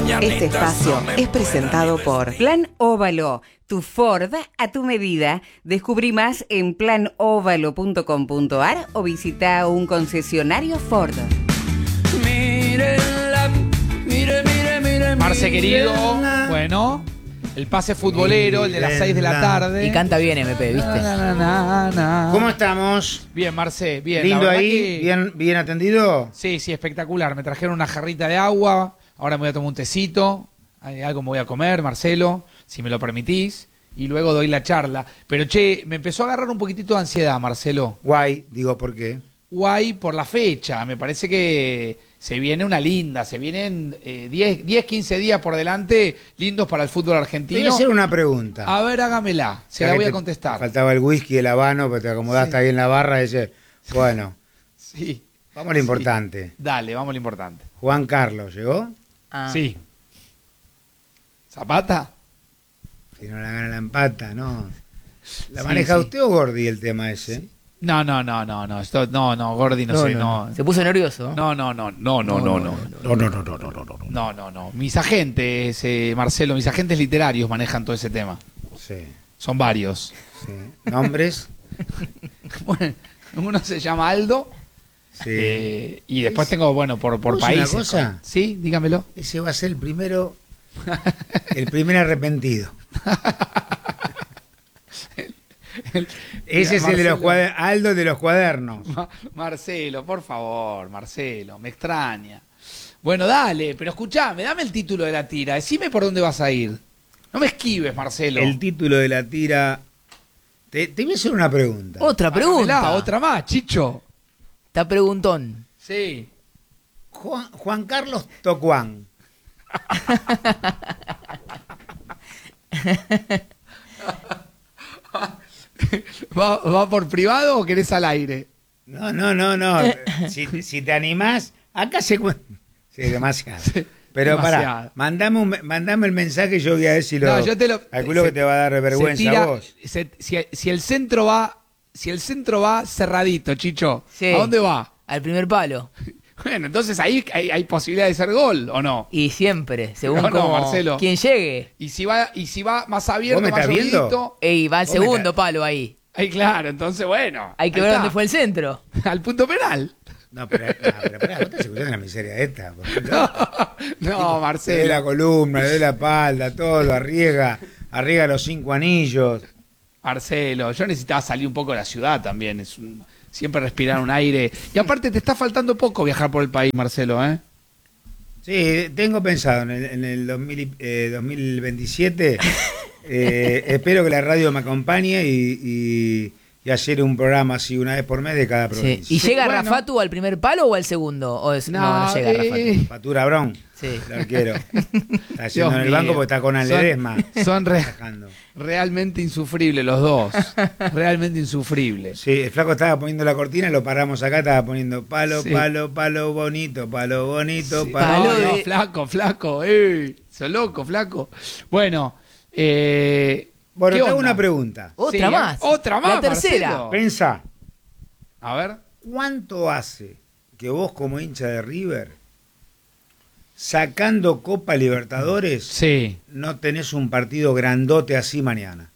Este espacio es presentado por Plan Óvalo, tu Ford a tu medida. Descubrí más en planovalo.com.ar o visita un concesionario Ford. Marce querido, bueno, el pase futbolero, el de las 6 de la tarde. Y canta bien MP, ¿viste? ¿Cómo estamos? Bien, Marce, bien. ¿Lindo ahí? Que... ¿Bien atendido? Sí, espectacular. Me trajeron una jarrita de agua, ahora me voy a tomar un tecito, algo me voy a comer, Marcelo, si me lo permitís, y luego doy la charla. Pero che, me empezó a agarrar un poquitito de ansiedad, Marcelo. Guay, digo, ¿por qué? Guay por la fecha, me parece que se viene una linda, se vienen 10, 15 días por delante lindos para el fútbol argentino. Te voy a hacer una pregunta. A ver, hágamela, se la voy a contestar. Te faltaba el whisky, el habano, pero te acomodaste ahí en la barra y dices, bueno, sí. Vamos a lo importante. Dale, vamos a lo importante. Juan Carlos, ¿llegó? Sí. ¿Zapata? Si no la gana la empata, ¿no? ¿La Sí, maneja sí. usted o Gordi el tema ese? Sí. No, Gordi no sé, no. Se puso nervioso. No. Mis agentes, Marcelo, mis agentes literarios manejan todo ese tema. Sí. Son varios. Sí. ¿Nombres? Bueno, uno se llama Aldo. Sí. Y después tengo, bueno, por países. ¿Una cosa? Sí, dígamelo. Ese va a ser el primer arrepentido. Ese es el de los cuadernos, Aldo de los cuadernos. Marcelo, por favor, Marcelo, me extraña. Bueno, dale, pero escuchame, dame el título de la tira, decime por dónde vas a ir. No me esquives, Marcelo. El título de la tira... Te voy a hacer una pregunta. Otra pregunta. Hágamela, otra más, Chicho. Está preguntón. Sí. Juan Carlos Tocuán. ¿Va por privado o querés al aire? No. Si te animás, acá se cuenta. Sí, demasiado. Pero pará, mandame el mensaje y yo voy a ver si lo... No, yo te lo... Calculo que te va a dar vergüenza a vos. Si el centro va cerradito, Chicho, Sí. ¿a dónde va? Al primer palo. Bueno, entonces ahí hay posibilidad de ser gol, ¿o no? Y siempre, según No, como Marcelo. quien llegue. Y si va más abierto, ¿Vos me más estás viendo? solidito, Ey, va al Vos me segundo estás- palo ahí. ahí claro, entonces bueno. Hay que ahí ver está. dónde fue el centro. Al punto penal. No, pero pará, vos estás escuchando la miseria esta. No, De Marcelo. la columna, de la espalda, todo, arriesga los 5 anillos. Marcelo, yo necesitaba salir un poco de la ciudad también. Siempre respirar un aire. Y aparte te está faltando poco viajar por el país, Marcelo, ¿eh? Sí, tengo pensado en el 2027, espero que la radio me acompañe y hacer un programa así una vez por mes de cada Sí. provincia. ¿Y llega bueno. Rafatu al primer palo o al segundo? ¿O no llega Rafatu? Patura Brón, Sí. el arquero. Está haciendo en el Dios banco mío. porque está con Ledesma. Son Sacando. realmente insufribles los dos. Realmente insufribles. Sí, el flaco estaba poniendo la cortina, lo paramos acá, estaba poniendo palo, Sí. palo bonito, palo bonito, Sí. palo. Palo No, de- flaco. Sos loco, flaco. Bueno, Bueno, ¿qué te hago onda? una pregunta. Otra Sí, más. Otra más, La tercera. Marcelo. Pensá, A ver. ¿cuánto hace que vos como hincha de River, sacando Copa Libertadores, Sí. no tenés un partido grandote así mañana?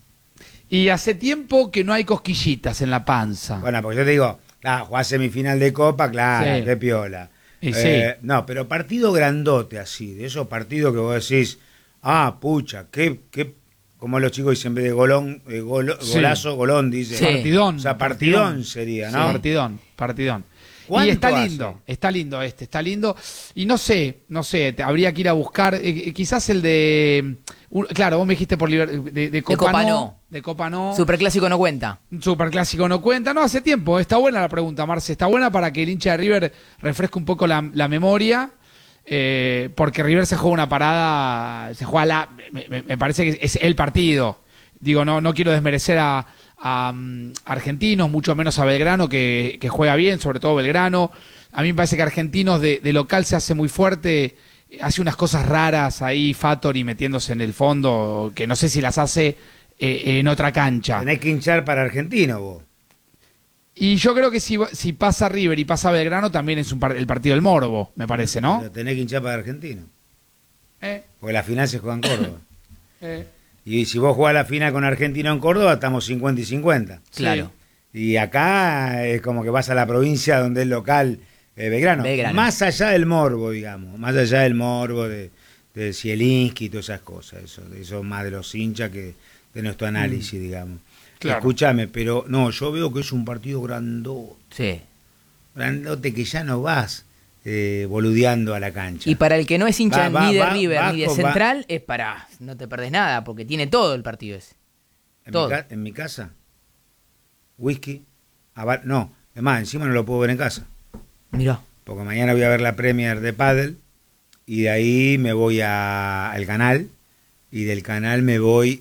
Y hace tiempo que no hay cosquillitas en la panza. Bueno, porque yo te digo, jugás semifinal de Copa, claro, Sí. qué piola. Y sí. No, pero partido grandote así, de esos partidos que vos decís, pucha, qué como los chicos dicen, en vez de golón, Sí. golazo, golón, dice. Sí. Partidón. O sea, partidón sería, ¿no? Sí, partidón. Y ¿Cuánto está hace? lindo, está lindo. Y no sé, habría que ir a buscar, quizás el de, claro, vos me dijiste por de Copa, Copa no, no. de Copa no. Superclásico no cuenta. Superclásico no cuenta, no, hace tiempo, está buena la pregunta, Marce, está buena para que el hincha de River refresque un poco la memoria, porque River se juega una parada, me parece que es el partido. Digo, no quiero desmerecer a Argentinos, mucho menos a Belgrano, que juega bien, sobre todo Belgrano. A mí me parece que Argentinos de local se hace muy fuerte, hace unas cosas raras ahí, Fattori metiéndose en el fondo, que no sé si las hace en otra cancha. Tenés que hinchar para Argentino vos. Y yo creo que si pasa River y pasa Belgrano, también es el partido del Morbo, me parece, ¿no? Pero tenés que hinchar para Argentino. Porque la final se juega en Córdoba. Y si vos jugás la final con Argentina en Córdoba, estamos 50 y 50. Claro. Y acá es como que vas a la provincia donde es local Belgrano. Más allá del morbo, digamos. Más allá del morbo de Zielinski y todas esas cosas. Eso más de los hinchas que de nuestro análisis, digamos. Claro. Escúchame, pero no, yo veo que es un partido grandote. Sí. Grandote que ya no vas boludeando a la cancha. Y para el que no es hincha ni de River ni de Central, es para... No te perdés nada, porque tiene todo el partido ese. En mi casa, whisky, no, es más, encima no lo puedo ver en casa. Mirá. Porque mañana voy a ver la Premier de pádel y de ahí me voy al canal y del canal me voy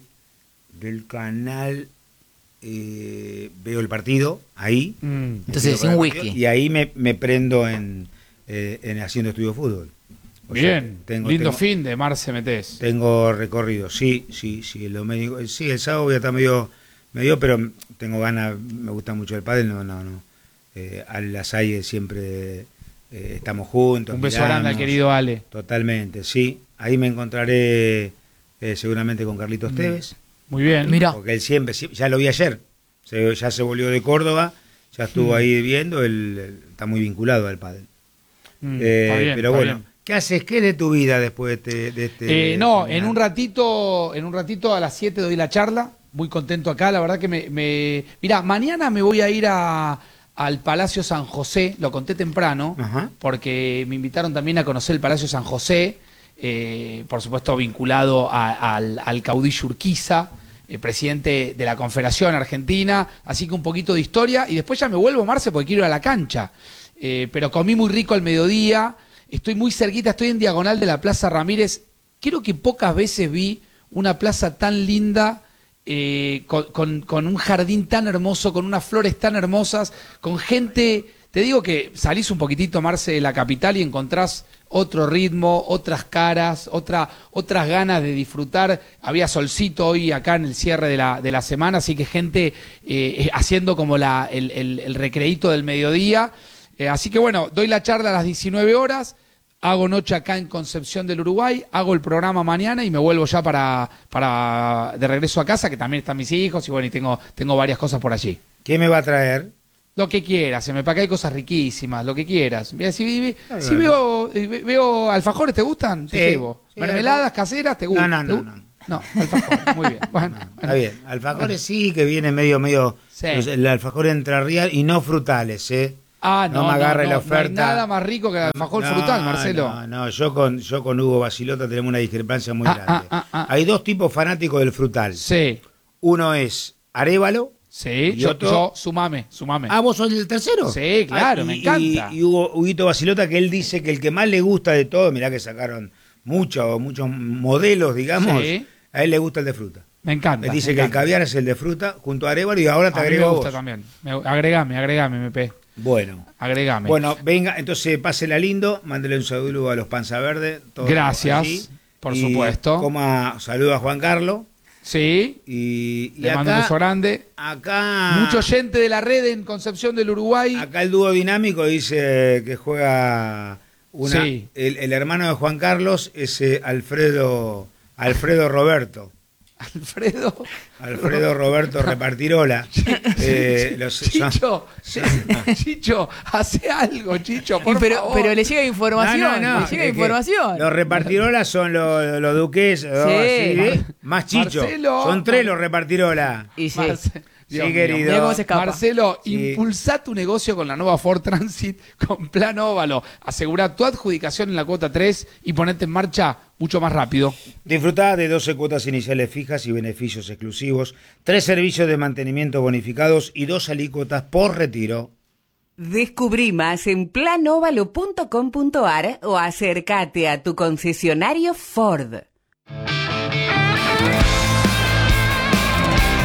veo el partido ahí. Entonces sin whisky. Y ahí me prendo en haciendo estudio de fútbol. Bien, lindo fin de Marce metés. Tengo recorrido, sí, el sábado voy a estar medio, pero tengo ganas, me gusta mucho el pádel, no. Al Lasalle siempre estamos juntos. Un beso grande al querido Ale. Totalmente, sí. Ahí me encontraré seguramente con Carlitos Tevez. Muy bien. Mira. Porque él siempre, ya lo vi ayer, ya se volvió de Córdoba, ya estuvo ahí viendo, él está muy vinculado al pádel. Pero bueno, bien. ¿Qué haces? ¿Qué es de tu vida después de este en un ratito a las 7 doy la charla, muy contento acá, la verdad que mirá, mañana me voy a ir al Palacio San José, lo conté temprano, porque me invitaron también a conocer el Palacio San José, por supuesto vinculado al caudillo Urquiza, presidente de la Confederación Argentina, así que un poquito de historia, y después ya me vuelvo, Marce, porque quiero ir a la cancha. Pero comí muy rico al mediodía, estoy muy cerquita, estoy en diagonal de la Plaza Ramírez. Creo que pocas veces vi una plaza tan linda, con un jardín tan hermoso, con unas flores tan hermosas, con gente. Te digo que salís un poquitito, Marce, de la capital y encontrás otro ritmo, otras caras, otras ganas de disfrutar. Había solcito hoy acá en el cierre de la semana, así que gente haciendo como el recreíto del mediodía. Así que bueno, doy la charla a las 19 horas, hago noche acá en Concepción del Uruguay, hago el programa mañana y me vuelvo ya para de regreso a casa, que también están mis hijos y bueno, y tengo varias cosas por allí. ¿Qué me va a traer? Lo que quieras, se me para acá hay cosas riquísimas, lo que quieras. Mira, si veo alfajores, ¿te gustan? Te llevo. Sí, mermeladas caseras, ¿te gustan? No, alfajores, muy bien. Bueno, está bien. Alfajores sí, que viene medio sí. El alfajor entrerrial y no frutales, no me agarre la oferta. No hay nada más rico que el alfajor frutal, Marcelo. No, yo con Hugo Basilota tenemos una discrepancia muy grande. Hay dos tipos fanáticos del frutal. Sí. Uno es arévalo. Sí, yo sumame. Ah, ¿vos sos el tercero? Sí, claro, me encanta. Y Huguito Basilota, que él dice que el que más le gusta de todo, mirá que sacaron muchos modelos, digamos, a él le gusta el de fruta. Me encanta. Me dice que el caviar es el de fruta junto a arévalo y ahora te agrego vos. Me gusta también. Agregame, MP. Bueno. Agregame. Bueno, venga, entonces pásela lindo, mándele un saludo a los Panza Verde. Gracias, por supuesto. Saludo a Juan Carlos. Sí, le mando un beso grande. Acá mucho oyente de la red en Concepción del Uruguay. Acá el dúo dinámico dice que juega sí. el hermano de Juan Carlos es Alfredo Roberto. Alfredo Roberto Repartirola. Chicho, hace algo, Chicho, por favor. Pero le llega información. No, le llega información. Los Repartirola son los duques, así, más Chicho. Marcelo, son 3 los Repartirola. Y sí. Sí, querido. Marcelo, impulsá tu negocio con la nueva Ford Transit con plan óvalo. Asegura tu adjudicación en la cuota 3 y ponete en marcha mucho más rápido. Disfrutá de 12 cuotas iniciales fijas y beneficios exclusivos, 3 servicios de mantenimiento bonificados y 2 alícuotas por retiro. Descubrí más en planovalo.com.ar o acércate a tu concesionario Ford.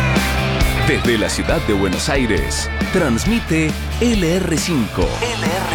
Desde la ciudad de Buenos Aires, transmite LR5.